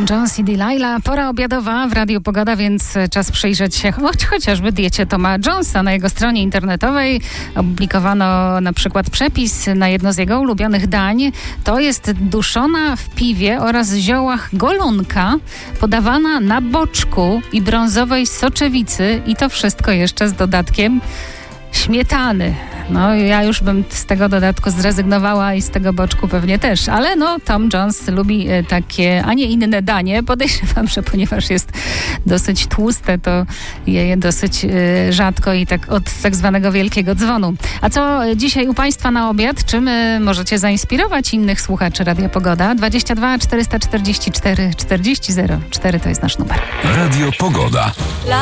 Jones i Delilah. Pora obiadowa w Radiu Pogoda, więc czas przyjrzeć się chociażby diecie Toma Jonesa. Na jego stronie internetowej opublikowano na przykład przepis na jedno z jego ulubionych dań. To jest duszona w piwie oraz ziołach golonka, podawana na boczku i brązowej soczewicy i to wszystko jeszcze z dodatkiem śmietany. No ja już bym z tego dodatku zrezygnowała i z tego boczku pewnie też, ale Tom Jones lubi takie, a nie inne danie. Podejrzewam, że ponieważ jest dosyć tłuste, to je je dosyć rzadko i tak od tak zwanego wielkiego dzwonu. A co dzisiaj u Państwa na obiad? Czym możecie zainspirować innych słuchaczy Radia Pogoda? 22 444 40 04 to jest nasz numer. Radio Pogoda.